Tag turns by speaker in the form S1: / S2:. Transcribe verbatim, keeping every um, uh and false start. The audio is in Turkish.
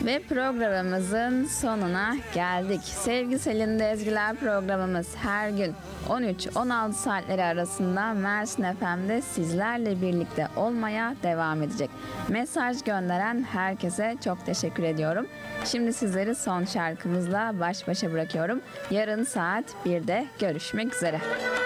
S1: Ve programımızın sonuna geldik. Sevgi Selin'de Ezgiler programımız her gün on üç on altı saatleri arasında Mersin F M'de sizlerle birlikte olmaya devam edecek. Mesaj gönderen herkese çok teşekkür ediyorum. Şimdi sizleri son şarkımızla baş başa bırakıyorum. Yarın saat birde görüşmek üzere.